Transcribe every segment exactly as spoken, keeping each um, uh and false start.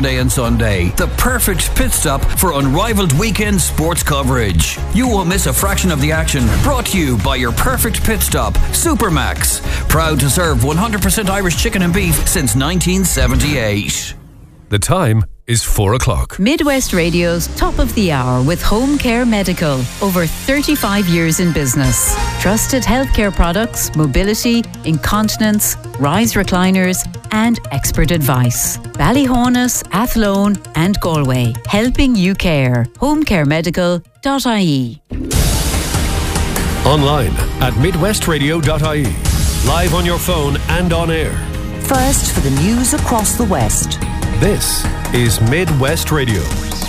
Saturday and Sunday. The perfect pit stop for unrivaled weekend sports coverage. You won't miss a fraction of the action. Brought to you by your perfect pit stop, Supermax. Proud to serve one hundred percent Irish chicken and beef since nineteen seventy-eight. The time is four o'clock. Midwest Radio's Top of the Hour with Home Care Medical. Over thirty-five years in business. Trusted healthcare products, mobility, incontinence, rise recliners and expert advice. Ballyhonus, Athlone and Galway. Helping you care. home care medical dot I E. Online at midwest radio dot I E. Live on your phone and on air. First for the news across the West. This is Midwest Radio.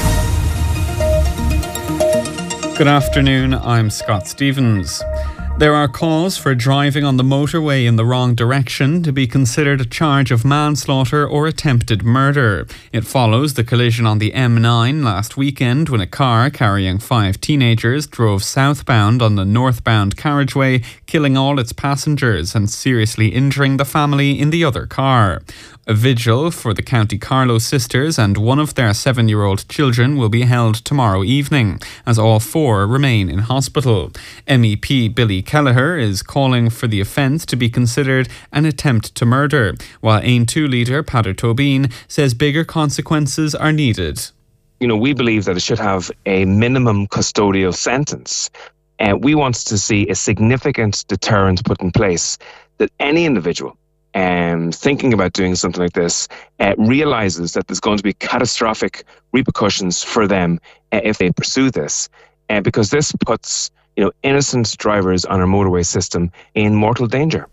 Good afternoon, I'm Scott Stevens. There are calls for driving on the motorway in the wrong direction to be considered a charge of manslaughter or attempted murder. It follows the collision on the M nine last weekend when a car carrying five teenagers drove southbound on the northbound carriageway, killing all its passengers and seriously injuring the family in the other car. A vigil for the County Carlow sisters and one of their seven-year-old children will be held tomorrow evening, as all four remain in hospital. M E P Billy Kelleher is calling for the offence to be considered an attempt to murder, while Ain two leader Peadar Tóibín says bigger consequences are needed. You know, we believe that it should have a minimum custodial sentence. And uh, we want to see a significant deterrent put in place that any individual Um, thinking about doing something like this uh, realises that there's going to be catastrophic repercussions for them uh, if they pursue this, uh, because this puts you know innocent drivers on our motorway system in mortal danger.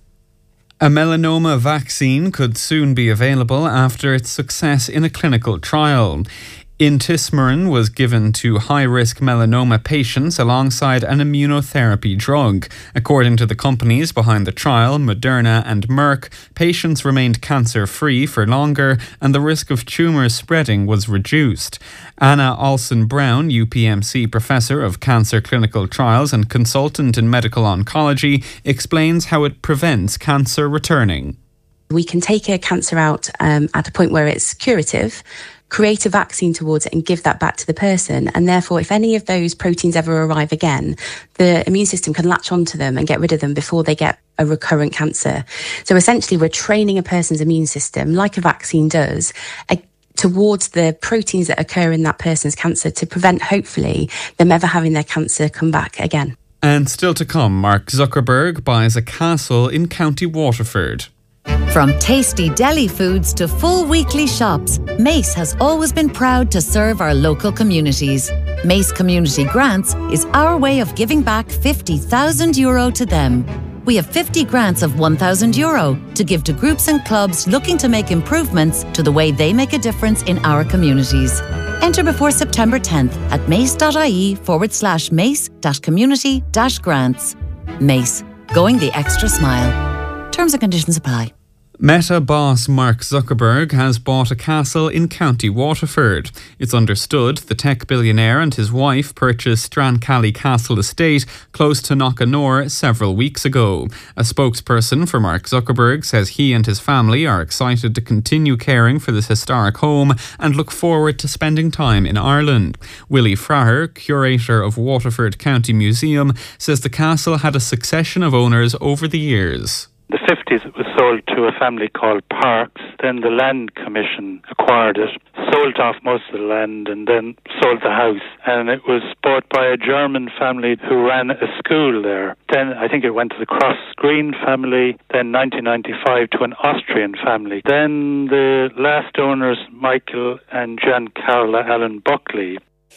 A melanoma vaccine could soon be available after its success in a clinical trial. Intismeran was given to high-risk melanoma patients alongside an immunotherapy drug. According to the companies behind the trial, Moderna and Merck, patients remained cancer-free for longer and the risk of tumours spreading was reduced. Anna Olson-Brown, U P M C Professor of Cancer Clinical Trials and Consultant in Medical Oncology, explains how it prevents cancer returning. We can take a cancer out um, at a point where it's curative, create a vaccine towards it and give that back to the person. And therefore, if any of those proteins ever arrive again, the immune system can latch onto them and get rid of them before they get a recurrent cancer. So essentially, we're training a person's immune system, like a vaccine does, a, towards the proteins that occur in that person's cancer to prevent, hopefully, them ever having their cancer come back again. And still to come, Mark Zuckerberg buys a castle in County Waterford. From tasty deli foods to full weekly shops, Mace has always been proud to serve our local communities. Mace Community Grants is our way of giving back fifty thousand euro to them. We have fifty grants of one thousand euro to give to groups and clubs looking to make improvements to the way they make a difference in our communities. Enter before September tenth at mace.ie forward slash mace dash community dash grants. Mace, going the extra smile. Terms and conditions apply. Meta boss Mark Zuckerberg has bought a castle in County Waterford. It's understood the tech billionaire and his wife purchased Strancally Castle Estate close to Knockanore several weeks ago. A spokesperson for Mark Zuckerberg says he and his family are excited to continue caring for this historic home and look forward to spending time in Ireland. Willie Fraher, curator of Waterford County Museum, says the castle had a succession of owners over the years. In the fifties, it was sold to a family called Parks. Then the Land Commission acquired it, sold off most of the land, and then sold the house. And it was bought by a German family who ran a school there. Then I think it went to the Cross Green family. Then nineteen ninety-five to an Austrian family. Then the last owners, Michael and Giancarlo Allen Buckley.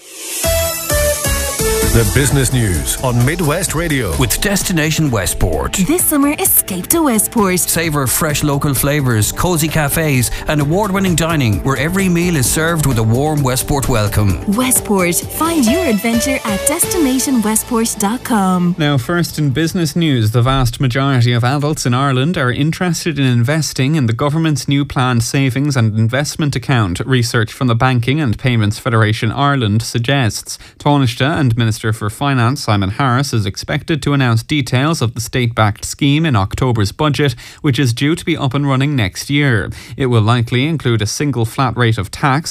The business news on Midwest Radio. With Destination Westport. This summer, escape to Westport. Savour fresh local flavours, cosy cafes and award-winning dining where every meal is served with a warm Westport welcome. Westport. Find your adventure at destination westport dot com. Now, first in business news, the vast majority of adults in Ireland are interested in investing in the government's new planned savings and investment account. Research from the Banking and Payments Federation Ireland suggests. Taoiseach and Minister for Finance Simon Harris is expected to announce details of the state-backed scheme in October's budget, which is due to be up and running next year. It will likely include a single flat rate of tax